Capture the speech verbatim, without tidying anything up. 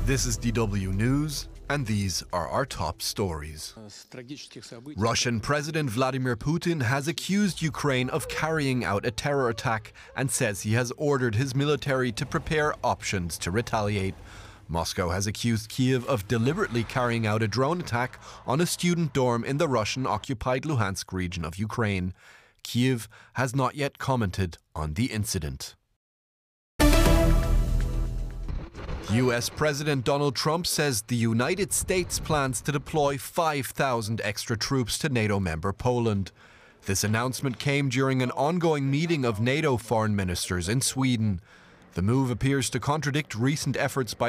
This is D W News, and these are our top stories. Russian President Vladimir Putin has accused Ukraine of carrying out a terror attack and says he has ordered his military to prepare options to retaliate. Moscow has accused Kyiv of deliberately carrying out a drone attack on a student dorm in the Russian-occupied Luhansk region of Ukraine. Kyiv has not yet commented on the incident. U S President Donald Trump says the United States plans to deploy five thousand extra troops to NATO member Poland. This announcement came during an ongoing meeting of NATO foreign ministers in Sweden. The move appears to contradict recent efforts by